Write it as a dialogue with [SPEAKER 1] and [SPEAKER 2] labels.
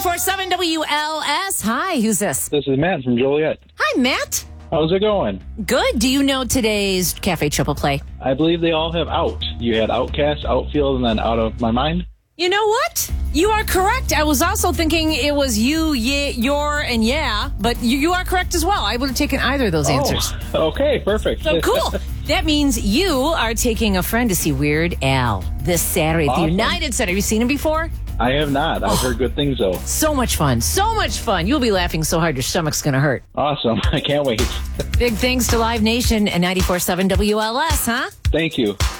[SPEAKER 1] 94.7 WLS. Hi, who's this?
[SPEAKER 2] This is Matt from Joliet.
[SPEAKER 1] Hi, Matt.
[SPEAKER 2] How's it going?
[SPEAKER 1] Good. Do you know today's Cafe Triple Play?
[SPEAKER 2] I believe they all have out. You had Outcast, Outfield, and then Out of My Mind.
[SPEAKER 1] You know what? You are correct. I was also thinking it was you, yeah, your, and yeah, but you are correct as well. I would have taken either of those answers.
[SPEAKER 2] Okay, perfect.
[SPEAKER 1] So cool. That means you are taking a friend to see Weird Al this Saturday at the
[SPEAKER 2] Awesome.
[SPEAKER 1] United Center. Have you seen him before?
[SPEAKER 2] I have not. I've heard good things, though.
[SPEAKER 1] So much fun. So much fun. You'll be laughing so hard your stomach's going to hurt.
[SPEAKER 2] Awesome. I can't wait.
[SPEAKER 1] Big thanks to Live Nation and 94.7 WLS, huh?
[SPEAKER 2] Thank you.